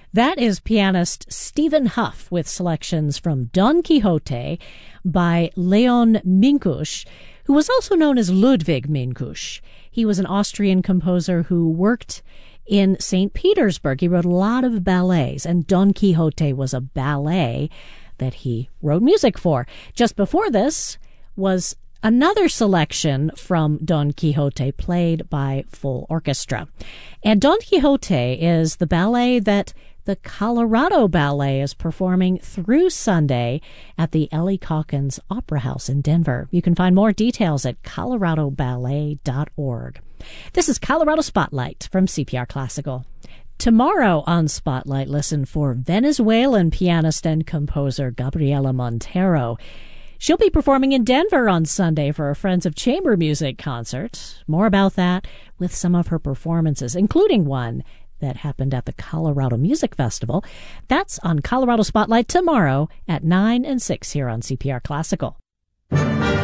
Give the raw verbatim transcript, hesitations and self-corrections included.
That is pianist Stephen Huff with selections from Don Quixote by Leon Minkusch, who was also known as Ludwig Minkusch. He was an Austrian composer who worked in Saint Petersburg. He wrote a lot of ballets, and Don Quixote was a ballet that he wrote music for. Just before this was another selection from Don Quixote played by full orchestra. And Don Quixote is the ballet that the Colorado Ballet is performing through Sunday at the Ellie Calkins Opera House in Denver. You can find more details at colorado ballet dot org. This is Colorado Spotlight from C P R Classical. Tomorrow on Spotlight, listen for Venezuelan pianist and composer Gabriela Montero. She'll be performing in Denver on Sunday for a Friends of Chamber Music concert. More about that with some of her performances, including one that happened at the Colorado Music Festival. That's on Colorado Spotlight tomorrow at nine and six here on C P R Classical.